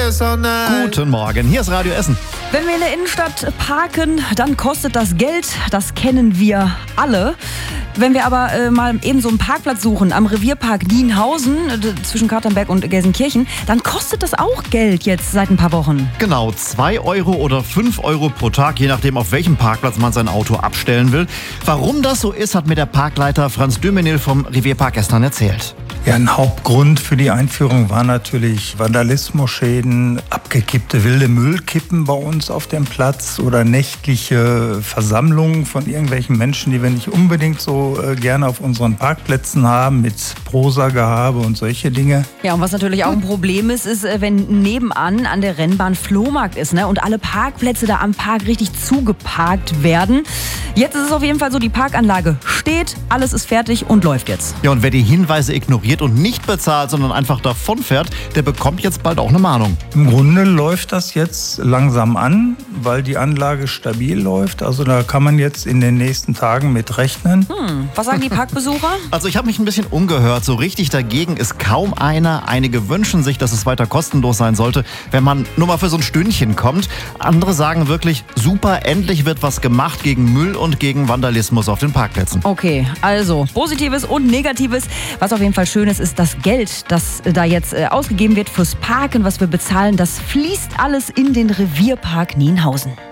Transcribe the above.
this all night. Guten Morgen, hier ist Radio Essen. Wenn wir in der Innenstadt parken, dann kostet das Geld. Das kennen wir alle. Wenn wir aber mal eben so einen Parkplatz suchen am Revierpark Nienhausen zwischen Katernberg und Gelsenkirchen, dann kostet das auch Geld jetzt seit ein paar Wochen. Genau, 2 Euro oder 5 Euro pro Tag, je nachdem auf welchem Parkplatz man sein Auto abstellen will. Warum das so ist, hat mir der Parkleiter Franz Dömenil vom Revierpark gestern erzählt. Ja, ein Hauptgrund für die Einführung war natürlich Vandalismusschäden, abgekippte wilde Müllkippen bei uns auf dem Platz oder nächtliche Versammlungen von irgendwelchen Menschen, die wir nicht unbedingt so gerne auf unseren Parkplätzen haben, mit Prosa-Gehabe und solche Dinge. Ja, und was natürlich auch ein Problem ist, wenn nebenan an der Rennbahn Flohmarkt ist, ne, und alle Parkplätze da am Park richtig zugeparkt werden. Jetzt ist es auf jeden Fall so, die Parkanlage steht, alles ist fertig und läuft jetzt. Ja, und wer die Hinweise ignoriert und nicht bezahlt, sondern einfach davonfährt, der bekommt jetzt bald auch eine Mahnung. Im Grunde läuft das jetzt langsam an, weil die Anlage stabil läuft. Also da kann man jetzt in den nächsten Tagen mit rechnen. Was sagen die Parkbesucher? Also ich habe mich ein bisschen umgehört. So richtig dagegen ist kaum einer. Einige wünschen sich, dass es weiter kostenlos sein sollte, wenn man nur mal für so ein Stündchen kommt. Andere sagen wirklich, super, endlich wird was gemacht gegen Müll und gegen Vandalismus auf den Parkplätzen. Okay, also Positives und Negatives. Was auf jeden Fall schön ist das Geld, das da jetzt ausgegeben wird fürs Parken, was wir bezahlen, das fließt alles in den Revierpark Nienhausen.